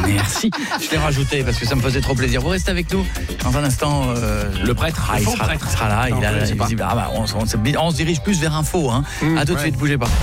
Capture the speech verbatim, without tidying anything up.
Merci. Je l'ai rajouté parce que ça me faisait trop plaisir. Vous restez avec nous. Dans un instant, euh, le prêtre, ah, il, sera, prêtre. il sera là. Non, il a, il, ah, bah, on, on, on se dirige plus vers un faux. Hein. Mmh, à tout de ouais. suite, bougez pas.